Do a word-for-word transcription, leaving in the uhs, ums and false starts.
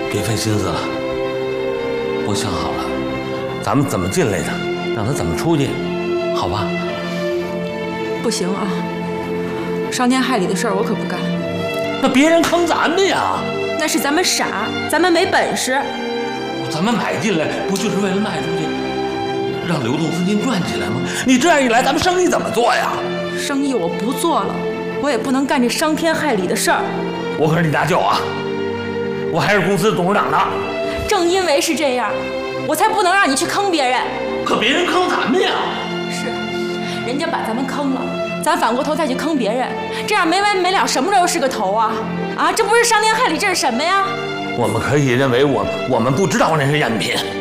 别费心思了，我想好了，咱们怎么进来的，让他怎么出去，好吧？ 不行啊，伤天害理的事儿我可不干。 那别人坑咱们呀？ 那是咱们傻，咱们没本事。 咱们买进来不就是为了卖出去，让流动资金赚起来吗？你这样一来，咱们生意怎么做呀？ 生意我不做了，我也不能干这伤天害理的事儿。 我可是你大舅啊，我还是公司的董事长呢。 正因为是这样，我才不能让你去坑别人。 可别人坑咱们呀。 是，人家把咱们坑了，咱反过头再去坑别人，这样没完没了，什么时候是个头啊？啊，这不是伤天害理，这是什么呀？ 我们可以认为我我们不知道那是赝品。